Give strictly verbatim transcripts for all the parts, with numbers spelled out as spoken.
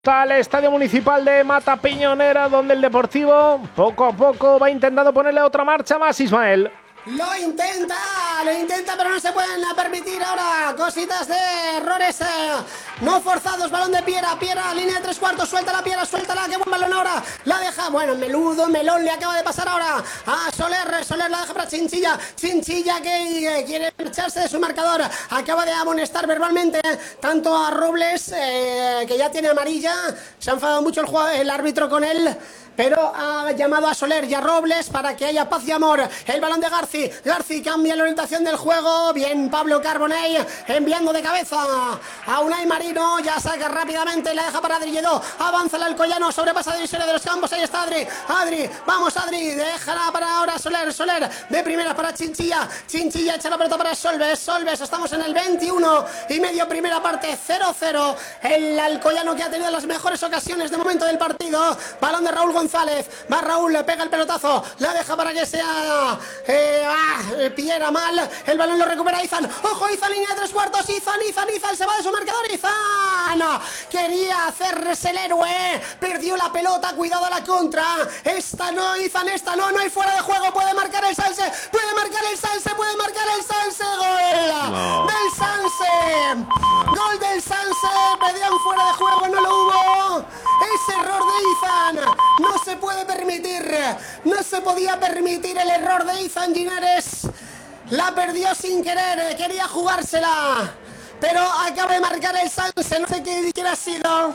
Al Estadio Municipal de Mata Piñonera, donde el Deportivo poco a poco va intentando ponerle otra marcha más, Ismael. Lo intenta, lo intenta, pero no se pueden permitir ahora cositas de errores eh, no forzados. Balón de Piera, Piera, línea de tres cuartos, suelta la Piera, suéltala, qué buen balón ahora. La deja, bueno, meludo, melón le acaba de pasar ahora a Soler, Soler la deja para Chinchilla, Chinchilla que eh, quiere echarse de su marcador. Acaba de amonestar verbalmente eh, tanto a Robles, eh, que ya tiene amarilla, se ha enfadado mucho el, jugador, el árbitro con él, pero ha llamado a Soler y a Robles para que haya paz y amor. El balón de Garci, Garci cambia la orientación del juego, bien Pablo Carbonell enviando de cabeza a Unai Marino, ya saca rápidamente, la deja para Adri Lledó, avanza el Alcoyano, sobrepasa divisiones de los campos, ahí está Adri, Adri, vamos Adri, déjala para ahora Soler, Soler, de primera para Chinchilla, Chinchilla echa la pelota para Solves, Solves, estamos en el veintiuno y medio, primera parte, cero cero, el Alcoyano que ha tenido las mejores ocasiones de momento del partido, balón de Raúl González, va Raúl, le pega el pelotazo, la deja para que sea eh, ah, Piera mal, el balón lo recupera Izan, ojo Izan, línea de tres cuartos, Izan, Izan, Izan, se va de su marcador, Izan, quería hacerse el héroe, perdió la pelota, cuidado a la contra, esta no, Izan, esta no, no hay fuera de juego, puede marcar el Sanse, puede marcar el Sanse, puede marcar el Sanse, gol no. del Sanse, gol del Sanse, pedían fuera de juego, no lo hubo, ese error de Izan, no se puede permitir, no se podía permitir el error de Izan Linares, la perdió sin querer, quería jugársela, pero acaba de marcar el Sanse, no sé qué hubiera sido,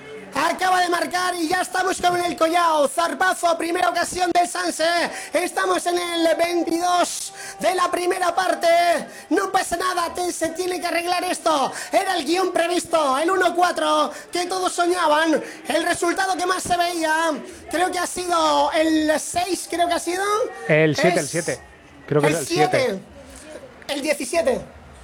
acaba de marcar y ya estamos con el Collao, zarpazo, primera ocasión del Sanse, estamos en el veintidós de la primera parte, no pasa nada, te, se tiene que arreglar esto, era el guión previsto, el uno cuatro que todos soñaban, el resultado que más se veía, creo que ha sido el seis, creo que ha sido el siete, el siete, creo que el es el siete, el diecisiete,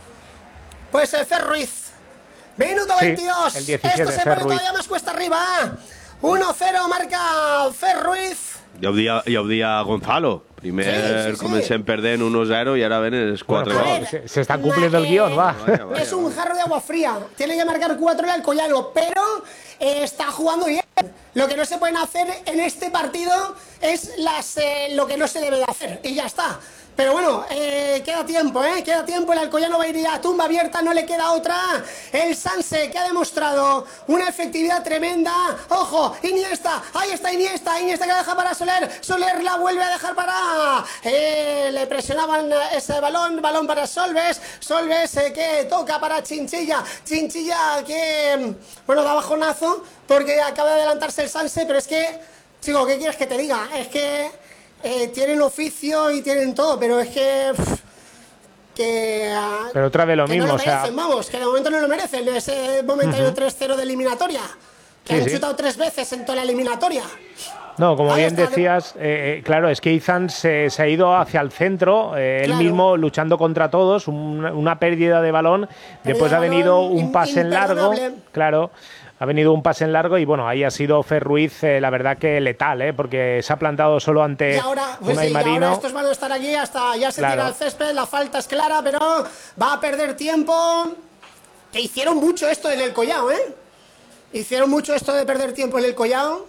pues el Fer Ruiz. Minuto sí, veintidós, el diecisiete, esto se Fer pone Ruiz. todavía más cuesta arriba, uno cero marca Fer Ruiz. Ja ho dia, ja ho dia Gonzalo. Primer sí, sí, sí. comencem perdent uno cero y ahora ven els quatre bueno, gols. se, se está cumpliendo el guión, va. Vaya, vaya, es un jarro de agua fría, tiene que marcar cuatro el Alcoyano, pero eh, está jugando bien. Lo que no se pueden hacer en este partido es las, eh, lo que no se debe de hacer, y ya está. Pero bueno, eh, queda tiempo, ¿eh? Queda tiempo, el Alcoyano va a ir a tumba abierta, no le queda otra. El Sanse, que ha demostrado una efectividad tremenda. ¡Ojo! Iniesta, ahí está Iniesta, Iniesta que la deja para Soler. Soler la vuelve a dejar para... Eh, le presionaban ese balón, balón para Solves. Solves eh, que toca para Chinchilla. Chinchilla que, bueno, da bajonazo porque acaba de adelantarse el Sanse, pero es que, chico, ¿qué quieres que te diga? Es que... Eh, tienen oficio y tienen todo, pero es que... Pff, que pero otra vez lo que mismo, no lo merecen, o sea... vamos, que de momento no lo merecen, ese momentario uh-huh. tres cero de eliminatoria, que sí, han sí. chutado tres veces en toda la eliminatoria. No, como Ahí bien está. decías, eh, claro, es que Izan se, se ha ido hacia el centro, eh, él Claro. mismo luchando contra todos, un, una pérdida de balón, pérdida después de ha venido balón, un pase en largo, claro, ha venido un pase en largo y bueno, ahí ha sido Fer Ruiz, eh, la verdad que letal, eh, porque se ha plantado solo ante y ahora, pues Unai sí, Marino. Y ahora estos van a estar aquí hasta ya se claro. tira el césped, la falta es clara, pero va a perder tiempo. Que hicieron mucho esto en el Collao, ¿eh? Hicieron mucho esto de perder tiempo en el Collao.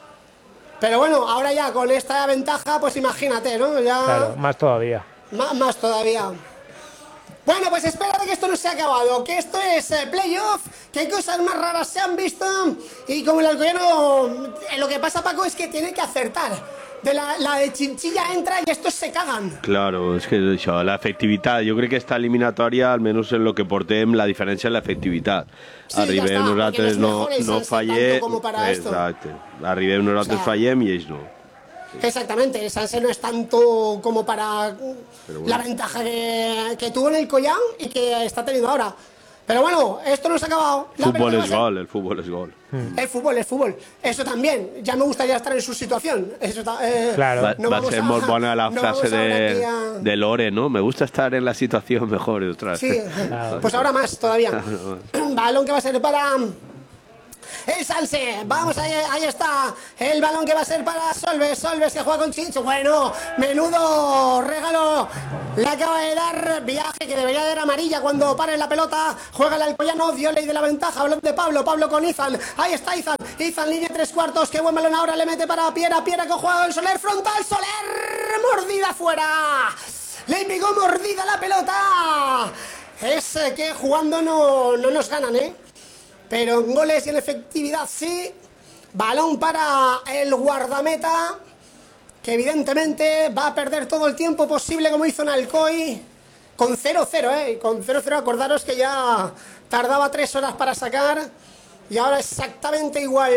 Pero bueno, ahora ya con esta ventaja, pues imagínate, ¿no? Ya claro, más todavía. Más, más todavía. Bueno, pues espérate que esto no se ha acabado, que esto es eh, playoff, que cosas más raras se han visto y como el Alcoyano, eh, lo que pasa, Paco, es que tiene que acertar. De la, la de Chinchilla entra y estos se cagan. Claro, és que això, l'efectivitat, jo crec que esta eliminatòria, almenys en lo que portem, la diferència és l'efectivitat. Sí, arribem ja està, nosaltres, no, no fallem, exacte, arribem nosaltres, o sea, fallem i ells no. Exactamente, el Sanse no es tanto como para bueno. la ventaja que, que tuvo en el Collao y que está teniendo ahora. Pero bueno, esto no se ha acabado. El fútbol es gol, el fútbol es gol. El fútbol, el fútbol. Eso también. Ya me gustaría estar en su situación. Eso está, eh, claro. Va, no va a ser muy buena la no frase de, a... de Lore, ¿no? Me gusta estar en la situación mejor. Otra. Sí, claro. Pues ahora más todavía. Balón que va a ser para... el Sanse. Vamos, ahí, ahí está el balón que va a ser para Solves. Solves que juega con Chincho. Bueno, menudo regalo le acaba de dar Viaje, que debería dar amarilla cuando pare la pelota. Juega el Alcoyano, dio ley de la ventaja. Balón de Pablo, Pablo con Izan. Ahí está Izan. Izan, línea tres cuartos. Qué buen balón ahora le mete para Piera. Piera que juega el Soler. Frontal, Soler. Mordida fuera. Le pegó mordida la pelota. Es eh, que jugando no, no nos ganan, ¿eh? Pero en goles y en efectividad sí. Balón para el guardameta, que evidentemente va a perder todo el tiempo posible como hizo en Alcoy. Con cero cero, ¿eh? Con cero cero, acordaros que ya tardaba tres horas para sacar. Y ahora exactamente igual.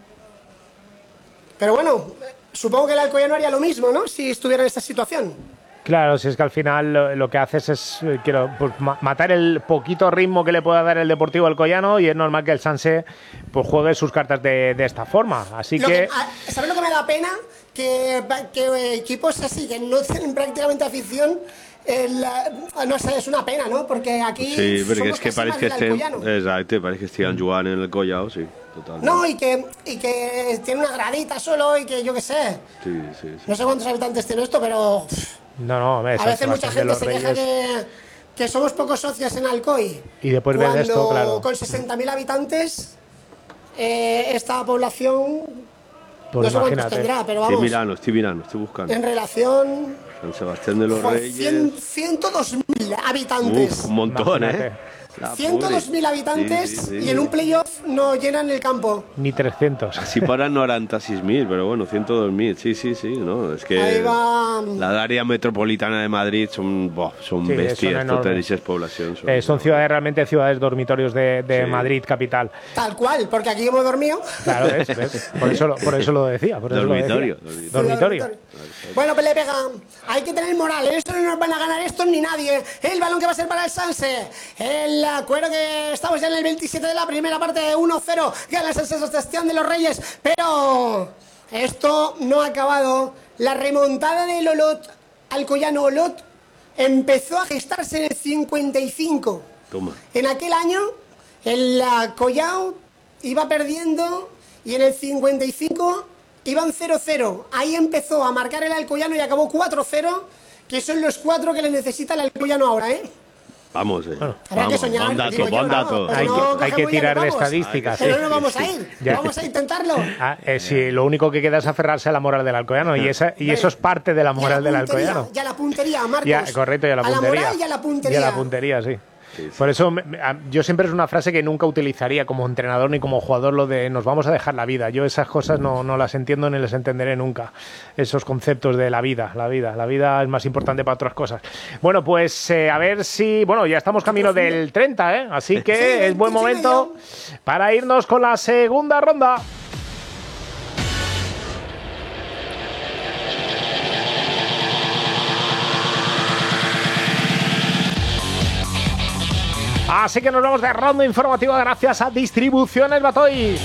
Pero bueno, supongo que el Alcoyano haría lo mismo, ¿no? Si estuviera en esta situación. Claro, si es que al final lo, lo que haces es eh, quiero pues, ma matar el poquito ritmo que le pueda dar el Deportivo Alcoyano, y es normal que el Sanse pues juegue sus cartas de, de esta forma. Así lo que... que ¿sabes lo que me da pena? Que, que equipos así, que no tienen prácticamente afición, el, no sé, es una pena, ¿no? Porque aquí sí, porque somos es que casi parece más que del estén, Alcoyano. exacto, parece que estén jugando en el Collao, sí, totalmente. No, y que, y que tiene una gradita solo y que yo qué sé. Sí, sí, sí. No sé cuántos habitantes tiene esto, pero... No, no, a veces mucha gente se queja que, que somos pocos socios en Alcoy. Y después ves cuando esto, claro. Con sesenta mil habitantes, eh, esta población, pues no sé cuántos tendrá, pero vamos. Estoy mirando, estoy mirando, estoy buscando. En relación... San Sebastián de los con Reyes. ciento dos mil habitantes. Uf, un montón, Imagínate. ¿eh? La ciento dos mil habitantes, sí, sí, sí. y en un playoff no llenan el campo. Ni trescientos. Si para noranta sis mil, pero bueno, ciento dos mil, sí, sí, sí, no, es que Ahí va. la área metropolitana de Madrid son, boh, son Sí, bestias, son todas esas poblaciones. Son, Eh, son ciudades, realmente ciudades dormitorios de, de Sí. Madrid capital. Tal cual, porque aquí hemos dormido. Claro, ¿ves? ¿Ves? Por, eso lo, por eso lo decía. Por eso Dormitorio, lo decía. dormitorio. Dormitorio. Bueno, pues le pega. Hay que tener moral. Esto no nos van a ganar estos ni nadie. El balón que va a ser para el Sanse. El cuero que estamos ya en el veintisiete de la primera parte. uno cero. Gana el Sanse Sebastián de los Reyes. Pero esto no ha acabado. La remontada del Olot, Alcoyano Olot, empezó a gestarse en el cincuenta y cinco. Toma. En aquel año, el Collao iba perdiendo y en el cincuenta y cinco iban cero cero. Ahí empezó a marcar el Alcoyano y acabó cuatro cero, que son los cuatro que le necesita el Alcoyano ahora, ¿eh? Vamos, eh. Bueno, Habrá vamos, que soñar, buen dato, digo yo, buen ¿no? dato. Pero Hay no que, hay cogemos que y ya tirar nos de vamos. estadísticas. Pero sí. no vamos a ir, Ya. vamos a intentarlo. Ah, eh, sí, lo único que queda es aferrarse a la moral del Alcoyano, y, esa, y eso es parte de la moral del Alcoyano. Ya la puntería, Marcos. Ya, correcto, y a la A la puntería. moral y a la puntería. Y a la puntería, sí. Sí, sí. Por eso me- me- a- yo siempre es una frase que nunca utilizaría como entrenador ni como jugador, lo de nos vamos a dejar la vida. Yo esas cosas no, no las entiendo ni les entenderé nunca. Esos conceptos de la vida, la vida. La vida es más importante para otras cosas. Bueno, pues eh, a ver si... Bueno, ya estamos camino del treinta, ¿eh? Así que Sí, es buen veinticinco momento para irnos con la segunda ronda. Así que nos vamos de ronda informativa gracias a Distribuciones Batoy,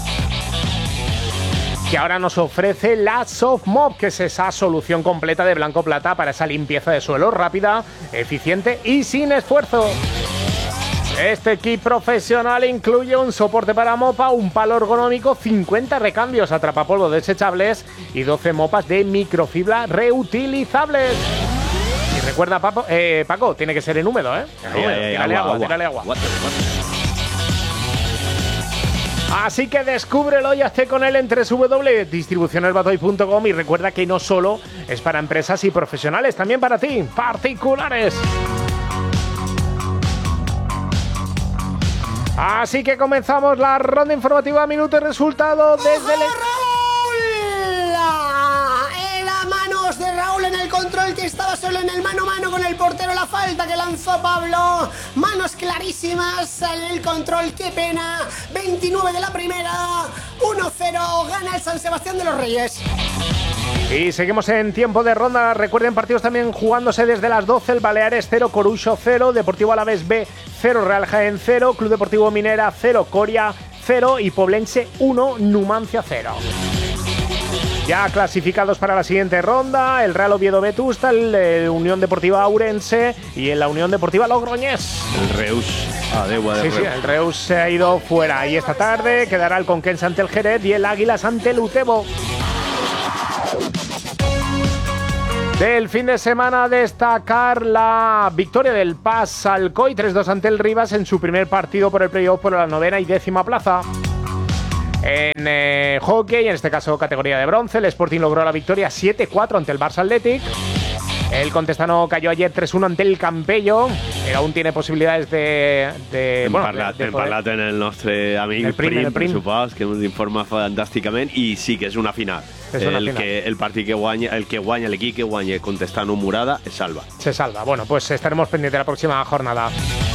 que ahora nos ofrece la Softmop, que es esa solución completa de blanco-plata para esa limpieza de suelo rápida, eficiente y sin esfuerzo. Este kit profesional incluye un soporte para mopa, un palo ergonómico, cincuenta recambios atrapapolvo desechables y doce mopas de microfibra reutilizables. Y recuerda, Papo, eh, Paco, tiene que ser en húmedo, ¿eh? En húmedo, tírale agua, tírale agua. Así que descúbrelo y hazte con él en doble u doble u doble u punto distribuciones batoy punto com, y recuerda que no solo es para empresas y profesionales, también para ti, particulares. Así que comenzamos la ronda informativa, minuto y resultado desde el... Raúl! Era manos de Raúl en el control, que estaba solo en el mano a mano con el portero. La falta que lanzó Pablo, manos clarísimas en el control, qué pena. Veintinueve de la primera, uno cero, gana el San Sebastián de los Reyes. Y seguimos en tiempo de ronda. Recuerden, partidos también jugándose desde las doce. El Baleares cero, Corucho cero, Deportivo Alavés B cero, Real Jaén cero, Club Deportivo Minera cero, Coria cero y Poblense uno, Numancia cero. Ya clasificados para la siguiente ronda, el Real Oviedo Vetusta, el, el Unión Deportiva Ourense y en la Unión Deportiva Logroñés. El Reus. Adeu, adeu, sí, sí, el Reus se ha ido fuera y esta tarde quedará el Conquense ante el Jerez y el Águilas ante el Utebo. Del fin de semana destacar la victoria del P A S Alcoy tres dos ante el Rivas en su primer partido por el playoff por la novena y décima plaza. En eh, hockey, en este caso categoría de bronce, el Sporting logró la victoria siete cuatro ante el Barça Athletic. El contestano cayó ayer tres uno ante el Campello, pero aún tiene posibilidades de... de hem bueno, parlat, de, de hem poder... parlat en el nostre amic el prim, Prim, el prim. pressupost, que ens informa fantàsticament, i sí que és una final. És una el, final. Que, el partit que guanya, el que guanya, l'equip que guanya contestano Murada, es salva. Se salva. Bueno, pues estaremos pendientes de la próxima jornada.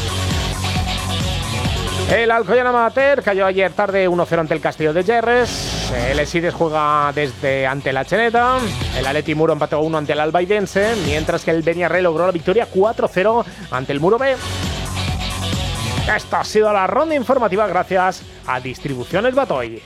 El Alcoyán Amateur cayó ayer tarde uno cero ante el Castillo de Yerres. El Esides juega desde ante la Cheneta. El Atleti Muro empató uno ante el Albaidense, mientras que el Beniarré logró la victoria cuatro cero ante el Muro B. Esta ha sido la ronda informativa gracias a Distribuciones Batoy.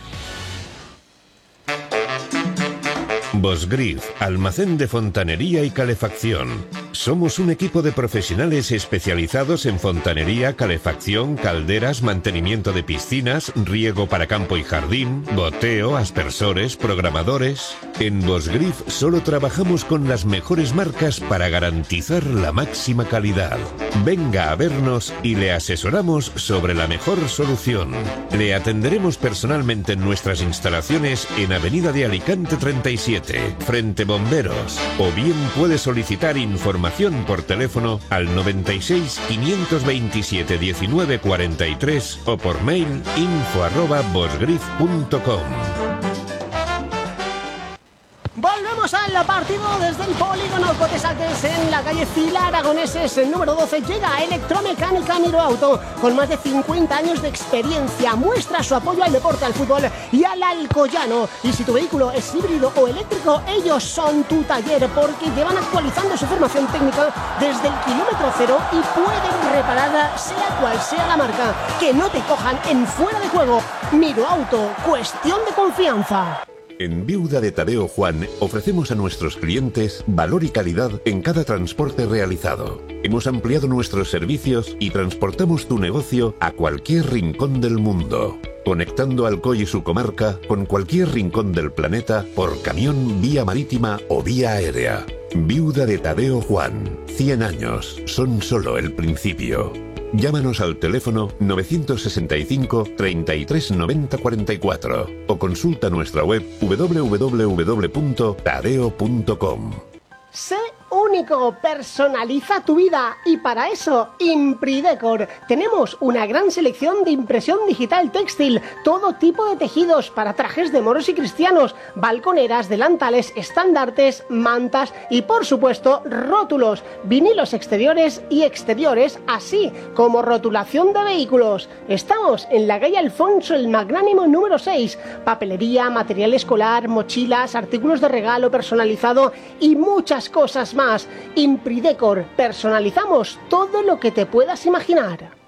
Bosgrif, almacén de fontanería y calefacción. Somos un equipo de profesionales especializados en fontanería, calefacción, calderas, mantenimiento de piscinas, riego para campo y jardín, goteo, aspersores, programadores. En Bosgrif solo trabajamos con las mejores marcas para garantizar la máxima calidad. Venga a vernos y le asesoramos sobre la mejor solución. Le atenderemos personalmente en nuestras instalaciones en Avenida de Alicante treinta y siete, frente Bomberos, o bien puede solicitar información por teléfono al noventa y seis, quinientos veintisiete, diecinueve cuarenta y tres o por mail info arroba bosgrif punto com. Volvemos al partido desde el polígono Cotesaques en la calle Cila Aragoneses, el número doce. Llega Electromecánica Miro Auto, con más de cincuenta años de experiencia. Muestra su apoyo al deporte, al fútbol y al alcoyano. Y si tu vehículo es híbrido o eléctrico, ellos son tu taller, porque llevan actualizando su formación técnica desde el kilómetro cero y pueden reparar sea cual sea la marca. Que no te cojan en fuera de juego. Miro Auto, cuestión de confianza. En Viuda de Tadeo Juan ofrecemos a nuestros clientes valor y calidad en cada transporte realizado. Hemos ampliado nuestros servicios y transportamos tu negocio a cualquier rincón del mundo, conectando Alcoy y su comarca con cualquier rincón del planeta por camión, vía marítima o vía aérea. Viuda de Tadeo Juan. cien años son solo el principio. Llámanos al teléfono novecientos sesenta y cinco, treinta y tres, noventa, cuarenta y cuatro o consulta nuestra web doble u doble u doble u punto tadeo punto com. Sé único, personaliza tu vida y para eso Impridecor. Tenemos una gran selección de impresión digital textil, todo tipo de tejidos para trajes de moros y cristianos, balconeras, delantales, estandartes, mantas y por supuesto rótulos, vinilos exteriores y exteriores, así como rotulación de vehículos. Estamos en la calle Alfonso el Magnánimo número seis. Papelería, material escolar, mochilas, artículos de regalo personalizado y muchas cosas más. Impridecor, personalizamos todo lo que te puedas imaginar.